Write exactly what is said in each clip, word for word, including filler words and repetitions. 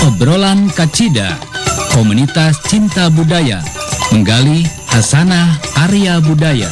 Obrolan Kacida, komunitas cinta budaya, menggali hasanah Arya budaya.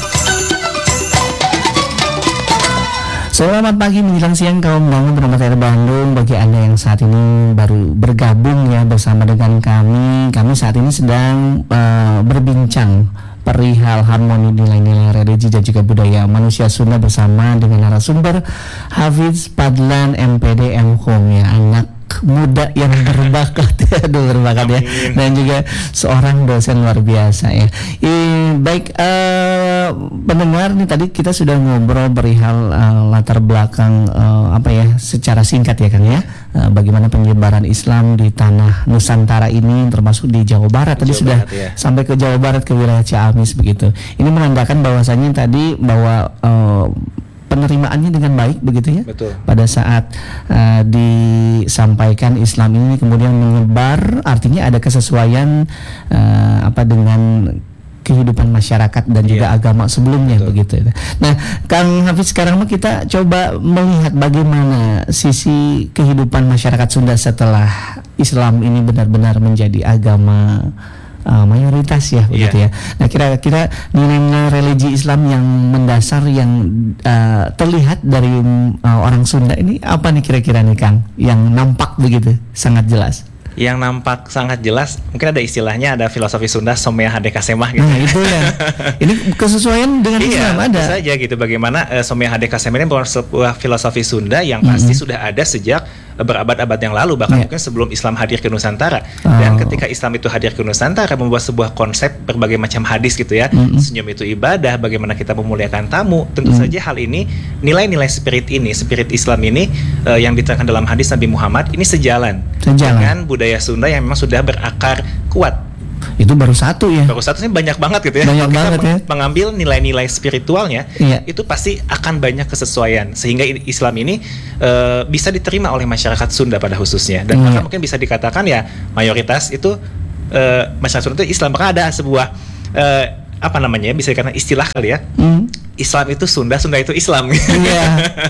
Selamat pagi menjelang siang kaum bangun Pendengar R Bandung. Bagi Anda yang saat ini baru bergabung ya bersama dengan kami, kami saat ini sedang uh, berbincang perihal harmoni nilai-nilai religi dan juga budaya manusia Sunda bersama dengan narasumber Hafiz Padlan M P D M Hum ya, anak muda yang berbakat ya, aduh berbakat ya, dan juga seorang dosen luar biasa ya. I, baik uh, pendengar nih, tadi kita sudah ngobrol perihal uh, latar belakang uh, apa ya secara singkat ya kan ya, uh, bagaimana penyebaran Islam di tanah Nusantara ini termasuk di Jawa Barat tadi Jawa sudah Barat, ya. Sampai ke Jawa Barat ke wilayah Ciamis begitu. Ini menandakan bahwasanya tadi bahwa uh, penerimaannya dengan baik begitu ya. Betul. Pada saat uh, disampaikan Islam ini kemudian menyebar, artinya ada kesesuaian uh, apa dengan kehidupan masyarakat dan juga yeah. agama sebelumnya. Betul. Begitu. Nah, Kang Hafiz, sekarang mah kita coba melihat bagaimana sisi kehidupan masyarakat Sunda setelah Islam ini benar-benar menjadi agama Uh, mayoritas ya begitu yeah. ya. Nah, kira-kira nilai-nilai religi Islam yang mendasar yang uh, terlihat dari uh, orang Sunda ini apa nih kira-kira nih Kang, yang nampak begitu sangat jelas? Yang nampak sangat jelas, mungkin ada istilahnya, ada filosofi Sunda Somea Hadeka Semah gitu. Nah, itu ya. Ini kesesuaian dengan iya, Islam ada. Iya, saja gitu. Bagaimana uh, Somea Hadeka Semah ini merupakan sebuah filosofi Sunda yang pasti mm-hmm. sudah ada sejak berabad-abad yang lalu, bahkan yeah. mungkin sebelum Islam hadir ke Nusantara. Oh. Dan ketika Islam itu hadir ke Nusantara, membuat sebuah konsep berbagai macam hadis gitu ya. Mm-hmm. Senyum itu ibadah, bagaimana kita memuliakan tamu. Tentu mm-hmm. saja hal ini, nilai-nilai spirit ini, spirit Islam ini uh, yang diterangkan dalam hadis Nabi Muhammad ini sejalan, sejalan. dengan budaya Sunda yang memang sudah berakar kuat. Itu baru satu ya. Baru satu sih banyak banget gitu ya. Banyak Kalau banget kita ya. mengambil nilai-nilai spiritualnya, iya. itu pasti akan banyak kesesuaian sehingga Islam ini uh, bisa diterima oleh masyarakat Sunda pada khususnya. Dan iya. maka mungkin bisa dikatakan ya mayoritas itu uh, masyarakat Sunda itu Islam. Maka ada sebuah uh, apa namanya? Bisa dikatakan istilah kali ya. Hmm. Islam itu Sunda, Sunda itu Islam. Iya.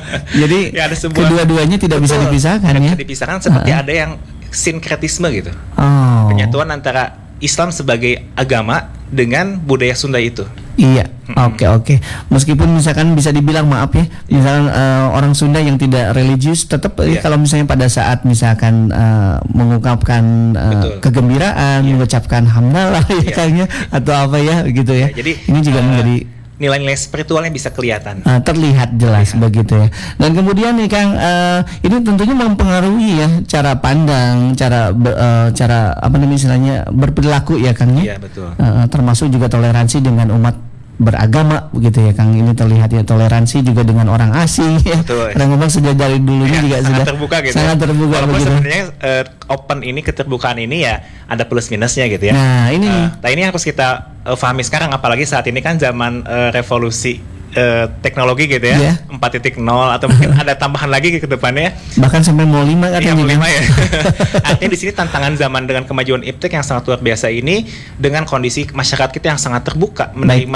Jadi ya, ada sebuah, kedua-duanya tidak betul, bisa dipisahkan tidak ya. Bisa dipisahkan seperti uh-huh. ada yang sinkretisme gitu. Oh. Penyatuan antara Islam sebagai agama dengan budaya Sunda itu. Iya, oke mm-hmm. oke. Okay, okay. Meskipun misalkan bisa dibilang maaf ya, misalkan uh, orang Sunda yang tidak religius, tetap yeah. kalau misalnya pada saat misalkan uh, mengungkapkan uh, kegembiraan, yeah. mengucapkan hamdalah yeah. ya kayaknya atau apa ya gitu ya. Yeah, jadi ini juga uh, menjadi nilai-nilai spiritualnya bisa kelihatan, uh, terlihat jelas terlihat. Begitu ya. Dan kemudian nih Kang, uh, ini tentunya mempengaruhi ya cara pandang, cara uh, cara apa namanya istilahnya berperilaku ya Kang ya. Iya betul. Uh, termasuk juga toleransi dengan umat beragama begitu ya Kang. Ini terlihat ya toleransi juga dengan orang asing ya. Betul. Karena memang sudah dari dulunya ya, juga sudah terbuka gitu. Sangat terbuka. Walaupun begitu. Sebenarnya uh, open ini, keterbukaan ini ya ada plus minusnya gitu ya. Nah ini, uh, nah ini harus kita uh, pahami sekarang, apalagi saat ini kan zaman uh, revolusi uh, teknologi gitu ya, yeah. empat titik nol atau mungkin ada tambahan lagi ke depannya. Bahkan sampai mau lima katanya. Iya, mau lima ya. Artinya di sini tantangan zaman dengan kemajuan iptek yang sangat luar biasa ini, dengan kondisi masyarakat kita yang sangat terbuka menerima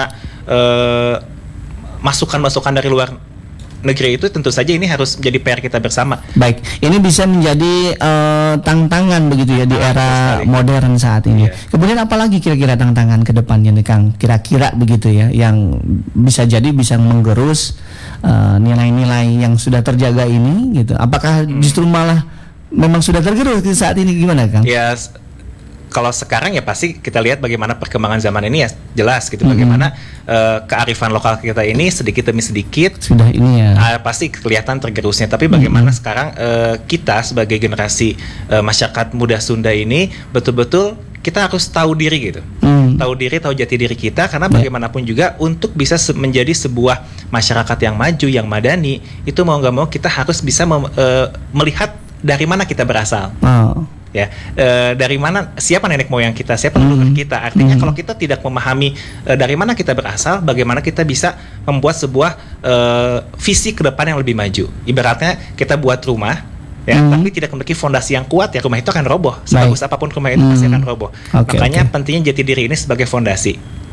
uh, masukan-masukan dari luar negeri, itu tentu saja ini harus menjadi P R kita bersama. Baik, ini bisa menjadi uh, tantangan begitu ya di era modern saat ini. Yeah. Kemudian apalagi kira-kira tantangan ke depannya nih Kang? Kira-kira begitu ya, yang bisa jadi bisa menggerus uh, nilai-nilai yang sudah terjaga ini gitu. Apakah hmm. justru malah memang sudah tergerus saat ini, gimana Kang? Ya, yes. Kalau sekarang ya pasti kita lihat bagaimana perkembangan zaman ini ya jelas gitu, mm-hmm. bagaimana uh, kearifan lokal kita ini sedikit demi sedikit sudah ini ya uh, pasti kelihatan tergerusnya. Tapi bagaimana mm-hmm. sekarang uh, kita sebagai generasi uh, masyarakat muda Sunda ini betul-betul kita harus tahu diri gitu, mm. tahu diri, tahu jati diri kita, karena yeah. bagaimanapun juga untuk bisa se- menjadi sebuah masyarakat yang maju, yang madani, itu mau nggak mau kita harus bisa mem- uh, melihat dari mana kita berasal. Oh. Ya, e, dari mana, siapa nenek moyang kita, siapa leluhur mm. kita. Artinya mm. kalau kita tidak memahami e, dari mana kita berasal, bagaimana kita bisa membuat sebuah e, visi ke depan yang lebih maju. Ibaratnya kita buat rumah, ya, mm. tapi tidak memiliki fondasi yang kuat, ya rumah itu akan roboh. Sebagus Baik. apapun rumah itu mm. pasti akan roboh. Okay, Makanya okay. pentingnya jati diri ini sebagai fondasi.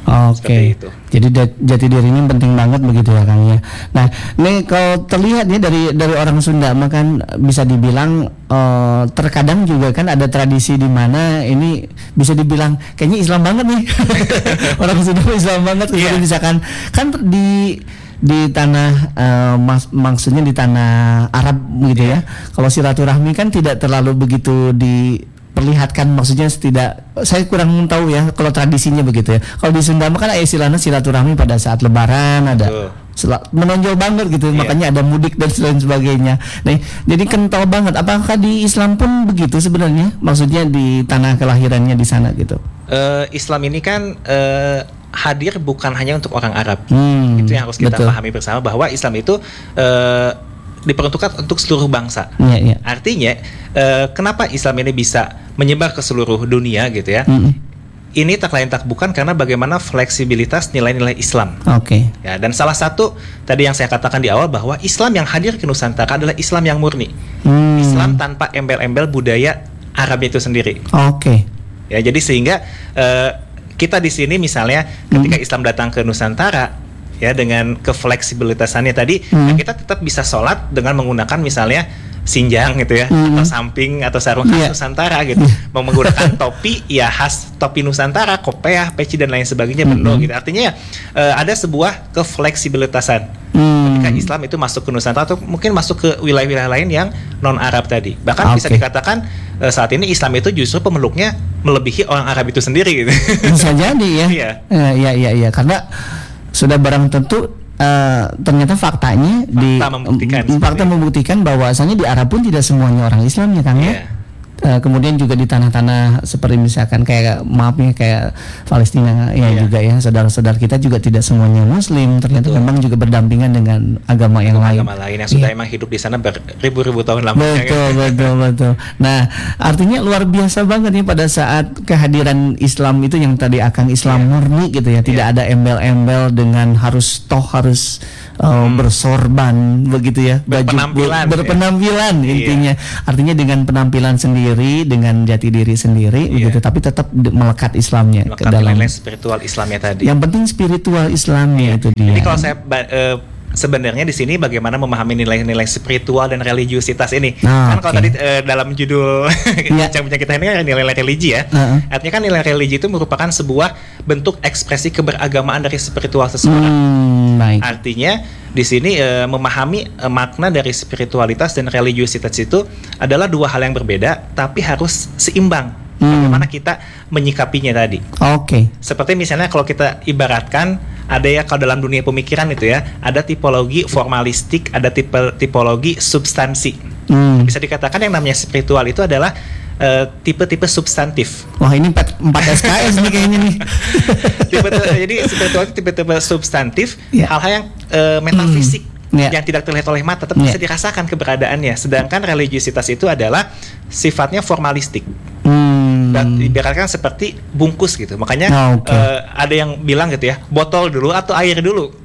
Oke. Okay. Jadi jati diri ini penting banget begitu ya Kang ya. Nah, ini kalau terlihat ya dari dari orang Sunda makan bisa dibilang uh, terkadang juga kan ada tradisi di mana ini bisa dibilang kayaknya Islam banget nih. Orang Sunda Islam banget gitu yeah. Misalkan kan di di tanah uh, mas, maksudnya di tanah Arab gitu yeah. ya. Kalau silaturahmi kan tidak terlalu begitu di perlihatkan, maksudnya tidak, saya kurang tahu ya kalau tradisinya begitu ya. Kalau di Sunda kan istilahnya silaturahmi pada saat Lebaran ada sel- menonjol banget gitu, yeah. Makanya ada mudik dan lain sebagainya. Nah, jadi kental banget. Apakah di Islam pun begitu sebenarnya? Maksudnya di tanah kelahirannya di sana gitu? Uh, Islam ini kan uh, hadir bukan hanya untuk orang Arab. Hmm, itu yang harus kita betul. pahami bersama bahwa Islam itu uh, diperuntukkan untuk seluruh bangsa. Yeah, yeah. Artinya, uh, kenapa Islam ini bisa menyebar ke seluruh dunia gitu ya? Mm-hmm. Ini tak lain tak bukan karena bagaimana fleksibilitas nilai-nilai Islam. Oke. Okay. Ya, dan salah satu tadi yang saya katakan di awal bahwa Islam yang hadir ke Nusantara adalah Islam yang murni. Mm. Islam tanpa embel-embel budaya Arab itu sendiri. Oke. Okay. Ya, jadi sehingga uh, kita di sini misalnya ketika mm. Islam datang ke Nusantara, ya dengan kefleksibilitasannya tadi, hmm. nah kita tetap bisa sholat dengan menggunakan misalnya sinjang gitu ya, hmm. atau samping atau sarung khas yeah. Nusantara gitu, yeah. mau menggunakan topi ya khas topi Nusantara, kopiah, peci dan lain sebagainya, hmm. bendo gitu. Artinya uh, ada sebuah kefleksibilitasan hmm. ketika Islam itu masuk ke Nusantara atau mungkin masuk ke wilayah-wilayah lain yang non Arab tadi. Bahkan okay. bisa dikatakan uh, saat ini Islam itu justru pemeluknya melebihi orang Arab itu sendiri gitu. Bisa jadi ya. Iya. Uh, iya iya iya karena sudah barang tentu uh, ternyata faktanya fakta di membuktikan, um, fakta membuktikan bahwasanya di Arab pun tidak semuanya orang Islam ya Kang ya. Yeah. Uh, kemudian juga di tanah-tanah seperti misalkan kayak maafnya kayak Palestina ya yeah. juga ya saudara-saudara kita juga tidak semuanya Muslim, ternyata betul. Memang juga berdampingan dengan agama yang agama lain. Agama lain yang sudah yeah. emang hidup di sana beribu-ribu tahun lamanya. Betul kan? betul betul. Nah artinya luar biasa banget nih pada saat kehadiran Islam itu yang tadi Akang Islam yeah. murni gitu ya, tidak yeah. ada embel-embel dengan harus toh harus uh, hmm. bersorban begitu ya, berpenampilan, baju berpenampilan ya. Intinya yeah. artinya dengan penampilan sendiri dengan jati diri sendiri yeah. begitu, tapi tetap melekat Islamnya melekat ke dalam nilai spiritual Islamnya tadi. Yang penting spiritual Islamnya yeah. itu dia. Jadi kalau saya uh, sebenarnya di sini bagaimana memahami nilai-nilai spiritual dan religiusitas ini. Ah, kan kalau okay. tadi uh, dalam judul bincang-bincang kita ini kan nilai-nilai religi ya. Uh-huh. Artinya kan nilai religi itu merupakan sebuah bentuk ekspresi keberagamaan dari spiritual seseorang. Hmm, baik. Artinya di sini uh, memahami uh, makna dari spiritualitas dan religiusitas itu adalah dua hal yang berbeda tapi harus seimbang. Hmm. Bagaimana kita menyikapinya tadi. Oke. Okay. Seperti misalnya kalau kita ibaratkan ada ya kalau dalam dunia pemikiran itu ya, ada tipologi formalistik, ada tipe tipologi substansi. Hmm. Bisa dikatakan yang namanya spiritual itu adalah uh, tipe-tipe substantif. Wah, ini empat S K S nih kayaknya nih. tipe, jadi spiritual itu tipe-tipe substantif, yeah. hal-hal yang uh, metafisik. Hmm. Yeah. Yang tidak terlihat oleh mata tapi yeah. bisa dirasakan keberadaannya. Sedangkan religiusitas itu adalah sifatnya formalistik. Hmm. Dan ibaratkan seperti bungkus gitu. Makanya oh, okay. uh, ada yang bilang gitu ya, botol dulu atau air dulu.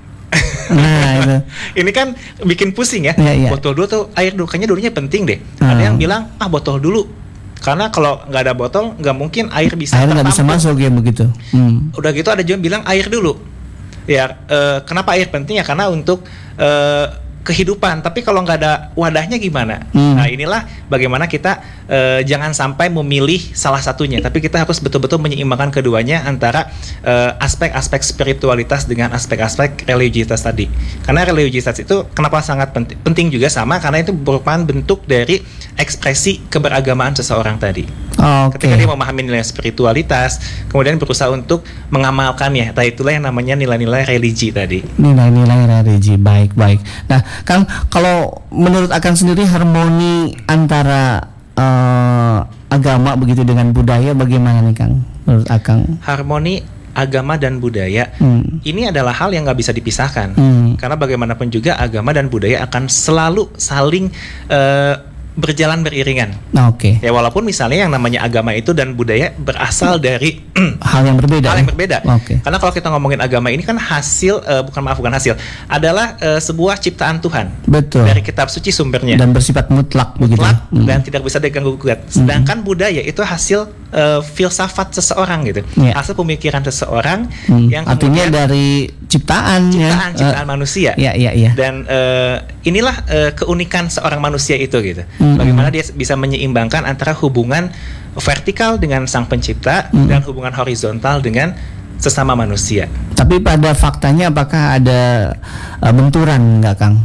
Nah, itu. Ini kan bikin pusing ya. Yeah, yeah. Botol dulu atau air dulu. Kayaknya dulunya penting deh. Hmm. Ada yang bilang ah botol dulu. Karena kalau nggak ada botol nggak mungkin air bisa air nggak bisa masuk ya begitu. Hmm. Udah gitu ada juga yang bilang air dulu. Ya, uh, kenapa air penting ya? Karena untuk uh, kehidupan. Tapi kalau nggak ada wadahnya gimana? Hmm. Nah, inilah bagaimana kita uh, jangan sampai memilih salah satunya. Tapi kita harus betul-betul menyeimbangkan keduanya antara uh, aspek-aspek spiritualitas dengan aspek-aspek religiusitas tadi. Karena religiusitas itu kenapa sangat penting? Penting juga sama karena itu merupakan bentuk dari ekspresi keberagamaan seseorang tadi. Oh, okay. Ketika dia memahami nilai spiritualitas, kemudian berusaha untuk mengamalkannya. Nah, itulah yang namanya nilai-nilai religi tadi. Nilai-nilai religi, baik-baik. Nah, Kang, kalau menurut Akang sendiri harmoni antara uh, agama begitu dengan budaya bagaimana nih, Kang? Menurut Akang? Harmoni agama dan budaya hmm. ini adalah hal yang nggak bisa dipisahkan. Hmm. Karena bagaimanapun juga agama dan budaya akan selalu saling uh, berjalan beriringan. Oke. Okay. Ya walaupun misalnya yang namanya agama itu dan budaya berasal dari hal yang berbeda. Hal yang berbeda. Oke. Karena kalau kita ngomongin agama ini kan hasil uh, bukan maaf bukan hasil, adalah uh, sebuah ciptaan Tuhan. Betul. Dari kitab suci sumbernya. Dan bersifat mutlak begitu. Mutlak Hmm. dan tidak bisa diganggu gugat. Sedangkan hmm. budaya itu hasil uh, filsafat seseorang gitu. Ya. Hasil pemikiran seseorang Hmm. yang artinya kemudian dari ciptaan ciptaan ya. ciptaan Uh, manusia. Iya iya iya. Dan uh, inilah uh, keunikan seorang manusia itu gitu. Hmm. Bagaimana dia bisa menyeimbangkan antara hubungan vertikal dengan sang pencipta hmm. dan hubungan horizontal dengan sesama manusia. Tapi pada faktanya apakah ada uh, benturan nggak, Kang?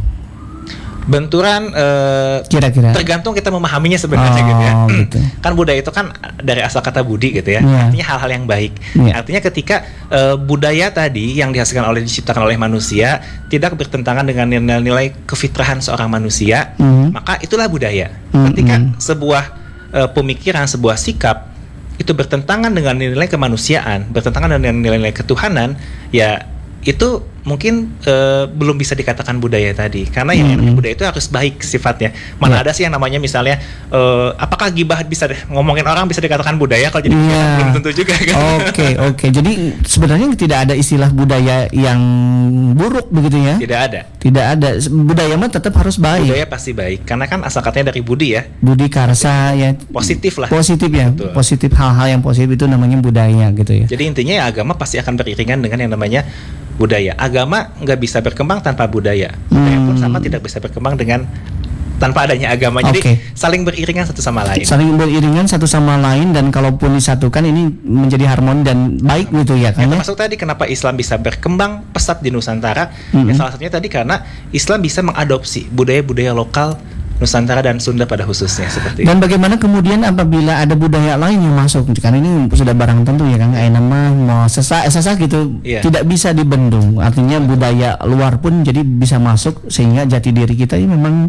Benturan uh, kira-kira tergantung kita memahaminya sebenarnya oh, gitu ya. Gitu. Kan budaya itu kan dari asal kata budi gitu ya. Yeah. Artinya hal-hal yang baik. Yeah. Artinya ketika uh, budaya tadi yang dihasilkan oleh diciptakan oleh manusia tidak bertentangan dengan nilai-nilai kefitrahan seorang manusia, mm-hmm. maka itulah budaya. Mm-hmm. Ketika sebuah uh, pemikiran, sebuah sikap itu bertentangan dengan nilai kemanusiaan, bertentangan dengan nilai-nilai ketuhanan, ya itu mungkin uh, belum bisa dikatakan budaya tadi, karena yang mm-hmm. namanya budaya itu harus baik sifatnya. Mana yeah. ada sih yang namanya misalnya uh, apakah gibah bisa deh, ngomongin orang bisa dikatakan budaya kalau jadi yeah. belum tentu juga kan. Oke okay, oke okay. Jadi sebenarnya tidak ada istilah budaya yang buruk begitu ya? Tidak ada. Tidak ada. Budaya mah tetap harus baik. Budaya pasti baik karena kan asal katanya dari budi ya. Budi karsa ya. Positif lah. Positif ya. Betul. Positif, hal-hal yang positif itu namanya budaya gitu ya. Jadi intinya ya agama pasti akan beriringan dengan yang namanya budaya. Agama nggak bisa berkembang tanpa budaya. Budaya hmm. pun sama tidak bisa berkembang dengan tanpa adanya agama. Jadi okay. saling beriringan satu sama lain. Saling beriringan satu sama lain, dan kalaupun disatukan ini menjadi harmoni dan baik gitu ya kan. Yang termasuk tadi kenapa Islam bisa berkembang pesat di Nusantara. Hmm. Ya salah satunya tadi karena Islam bisa mengadopsi budaya-budaya lokal Nusantara dan Sunda pada khususnya seperti dan itu. Bagaimana kemudian apabila ada budaya lain yang masuk, karena ini sudah barang tentu ya kan, kayak nama mau sesak sesak gitu yeah. tidak bisa dibendung, artinya budaya luar pun jadi bisa masuk sehingga jati diri kita ini memang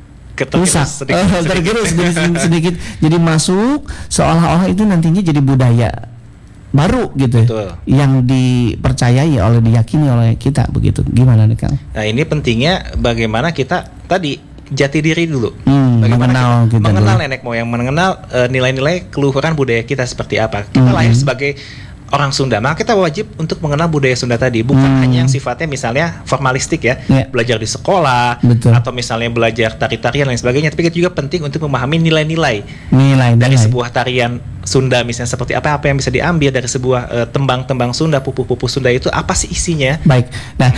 rusak, sedikit, oh, tergerus sedikit, sedikit jadi masuk seolah-olah itu nantinya jadi budaya baru gitu. Betul. Yang dipercayai oleh diyakini oleh kita begitu. Gimana nih Kang? Nah ini pentingnya bagaimana kita tadi jati diri dulu, hmm, bagaimana mengenal, kita mengenal dulu. nenek moyang, mengenal uh, nilai-nilai keluhuran budaya kita seperti apa. Kita hmm. lahir sebagai orang Sunda, maka kita wajib untuk mengenal budaya Sunda tadi, bukan hmm. hanya yang sifatnya misalnya formalistik ya, yeah. belajar di sekolah, betul. Atau misalnya belajar tari-tarian dan lain sebagainya, tapi kita juga penting untuk memahami nilai-nilai nilai dari nilai. sebuah tarian Sunda misalnya seperti apa apa yang bisa diambil dari sebuah uh, tembang-tembang Sunda, pupu-pupu Sunda itu apa sih isinya. Baik, nah